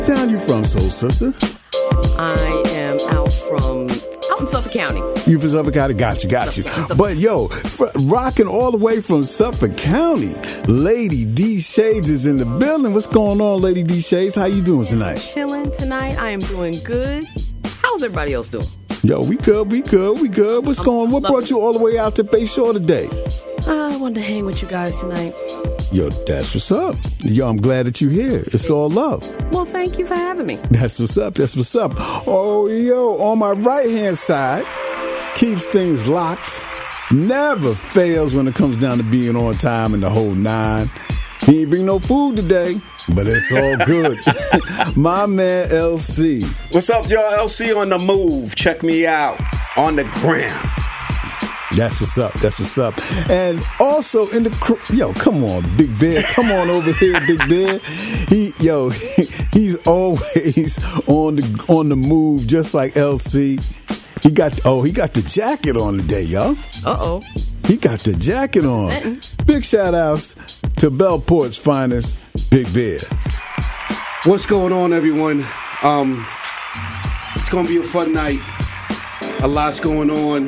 town you from, soul sister? I am out in Suffolk County. You from Suffolk County? Got you. But yo, rocking all the way from Suffolk County, Lady D Shades is in the building. What's going on, Lady D Shades? How you doing tonight? Chilling tonight. I am doing good. How's everybody else doing? Yo, we good. What brought you all the way out to Bayshore today? I wanted to hang with you guys tonight. Yo, that's what's up. Yo, I'm glad that you're here. It's all love. Well, thank you for having me. That's what's up. Oh, yo, on my right-hand side, keeps things locked, never fails when it comes down to being on time and the whole nine. He ain't bring no food today, but it's all good. My man, LC. What's up, y'all? LC on the move. Check me out on the gram. That's what's up. And also in the yo, come on, Big Bear, come on over here, Big Bear. He's always on the move, just like LC. He got the jacket on today, y'all. He got the jacket on. Big shout outs to Bellport's finest, Big Bear. What's going on, everyone? It's gonna be a fun night. A lot's going on.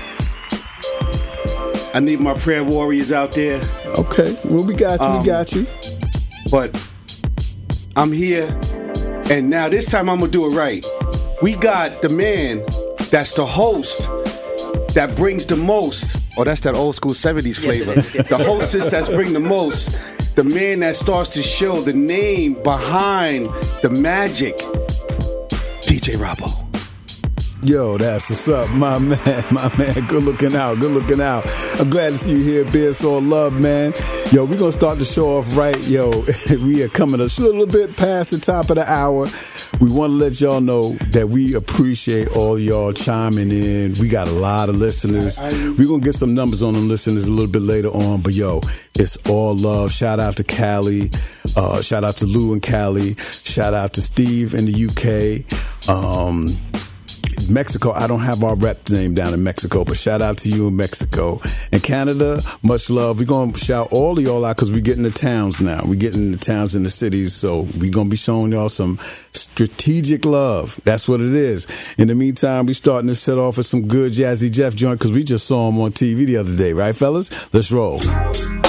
I need my prayer warriors out there. Okay, well, we got you. But I'm here, and now this time I'm going to do it right. We got the man that's the host that brings the most. Oh, that's that old school 70s flavor. Yes. The hostess that's bring the most. The man that starts to show the name behind the magic. DJ Robbo. Yo, that's what's up, my man. Good looking out. I'm glad to see you here, Beer. It's all love, man. Yo, we're going to start the show off right. Yo, we are coming a little bit past the top of the hour. We want to let y'all know that we appreciate all y'all chiming in. We got a lot of listeners. We're going to get some numbers on them listeners a little bit later on. But, yo, it's all love. Shout out to Cali. Shout out to Lou and Cali. Shout out to Steve in the UK. Mexico, I don't have our rep name down in Mexico, but shout out to you in Mexico. And Canada, much love. We're going to shout all of y'all out because we're getting the towns now. We're getting the towns and the cities, so we're going to be showing y'all some strategic love. That's what it is. In the meantime, we're starting to set off with some good Jazzy Jeff joint because we just saw him on TV the other day. Right, fellas? Let's roll.